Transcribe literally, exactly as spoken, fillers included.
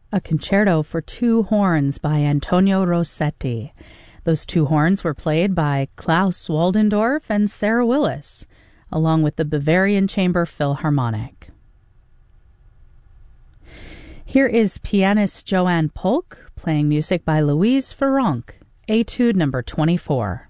a concerto for two horns by Antonio Rossetti. Those two horns were played by Klaus Waldendorf and Sarah Willis, along with the Bavarian Chamber Philharmonic. Here is pianist Joanne Polk playing music by Louise Farronc, Etude number twenty-four.